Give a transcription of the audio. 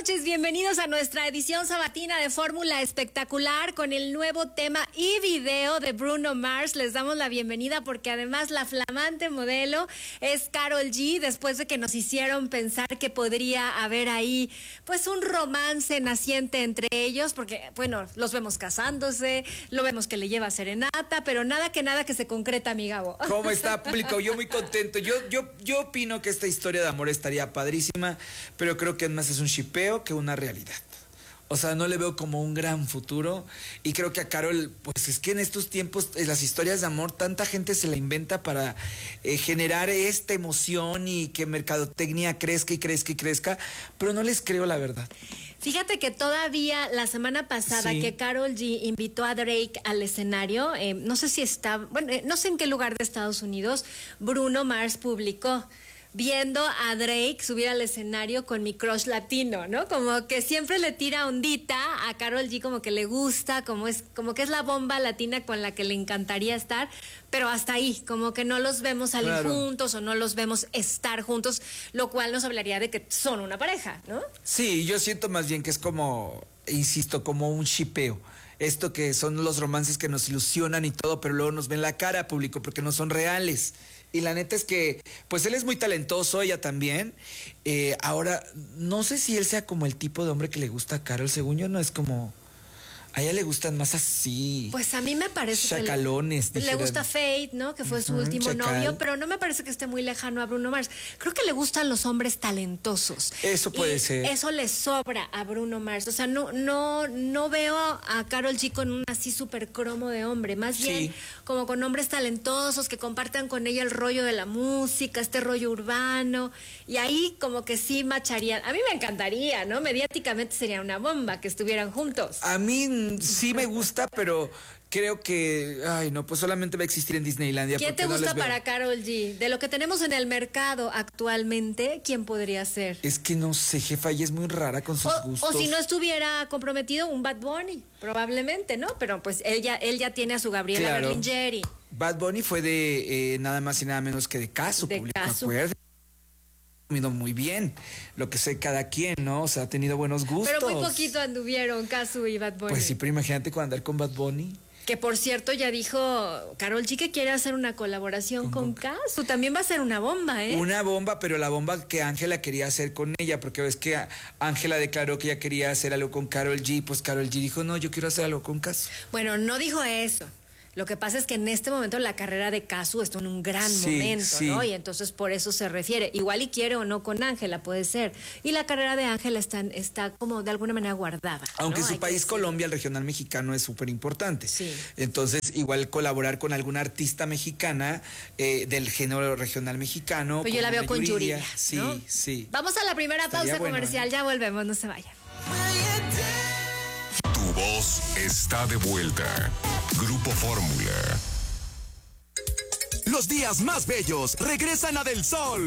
noches, bienvenidos a nuestra edición sabatina de Fórmula Espectacular con el nuevo tema y video de Bruno Mars. Les damos la bienvenida porque además la flamante modelo es Karol G, después de que nos hicieron pensar que podría haber ahí pues un romance naciente entre ellos, porque bueno, los vemos casándose, lo vemos que le lleva serenata, pero nada que se concreta, mi Gabo. ¿Cómo está, público? Yo muy contento. Yo opino que esta historia de amor estaría padrísima, pero creo que más es un shipeo que una realidad. O sea, no le veo como un gran futuro. Y creo que a Karol, pues es que en estos tiempos las historias de amor, tanta gente se la inventa para generar esta emoción y que mercadotecnia crezca y crezca y crezca, pero no les creo la verdad. Fíjate que todavía la semana pasada que Karol G invitó a Drake al escenario, no sé si está, bueno, no sé en qué lugar de Estados Unidos, Bruno Mars publicó viendo a Drake subir al escenario con mi crush latino, ¿no? Como que siempre le tira ondita a Karol G, como que le gusta, como que es la bomba latina con la que le encantaría estar, pero hasta ahí, como que no los vemos salir juntos o no los vemos estar juntos, lo cual nos hablaría de que son una pareja, ¿no? Sí, yo siento más bien que es como, insisto, como un shipeo. Esto que son los romances que nos ilusionan y todo, pero luego nos ven la cara, público, porque no son reales. Y la neta es que, pues él es muy talentoso, ella también. Ahora, no sé si él sea como el tipo de hombre que le gusta a Karol. Según yo, no es como... A ella le gustan más así. Pues a mí me parece chacalones, que le gusta Fate, ¿no? Que fue su último novio, pero no me parece que esté muy lejano a Bruno Mars. Creo que le gustan los hombres talentosos. Eso puede ser. Eso le sobra a Bruno Mars. O sea, no veo a Karol G con un así súper cromo de hombre. Más bien como con hombres talentosos que compartan con ella el rollo de la música, este rollo urbano. Y ahí como que sí macharían. A mí me encantaría, ¿no? Mediáticamente sería una bomba que estuvieran juntos. A mí sí me gusta, pero creo que, ay no, pues solamente va a existir en Disneylandia. ¿Quién te gusta para Karol G? De lo que tenemos en el mercado actualmente, ¿quién podría ser? Es que no sé, jefa, ella es muy rara con sus gustos. O si no estuviera comprometido, un Bad Bunny, probablemente, ¿no? Pero pues él ya tiene a su Gabriela Berlingeri. Bad Bunny fue de nada más y nada menos que de Casu, público, acuérdate. Muy bien, lo que sé cada quien, ¿no? O sea, ha tenido buenos gustos. Pero muy poquito anduvieron Casu y Bad Bunny. Pues sí, pero imagínate andar con Bad Bunny. Que por cierto ya dijo Karol G que quiere hacer una colaboración con Casu. También va a ser una bomba, ¿eh? Una bomba, pero la bomba que Ángela quería hacer con ella, porque ves que Ángela declaró que ella quería hacer algo con Karol G, pues Karol G dijo, no, yo quiero hacer algo con Casu. Bueno, no dijo eso. Lo que pasa es que en este momento la carrera de Casu está en un gran momento, ¿no? Y entonces por eso se refiere. Igual y quiere o no con Ángela, puede ser. Y la carrera de Ángela está como de alguna manera guardada. Aunque en su país, Colombia, el regional mexicano es súper importante. Sí. Entonces, igual colaborar con alguna artista mexicana del género regional mexicano. Pues yo la veo con Yuridia, ¿no? Sí. Vamos a la primera pausa comercial, ya volvemos, no se vayan. Tu voz está de vuelta. Grupo Fórmula. Los días más bellos regresan a Del Sol.